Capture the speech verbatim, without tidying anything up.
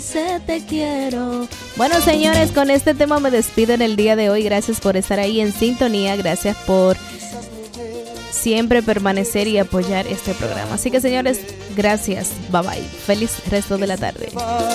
Sé te quiero. Bueno, señores, con este tema me despido en el día de hoy. Gracias por estar ahí en sintonía. Gracias por siempre permanecer y apoyar este programa. Así que, señores, gracias. Bye bye. Feliz resto de la tarde.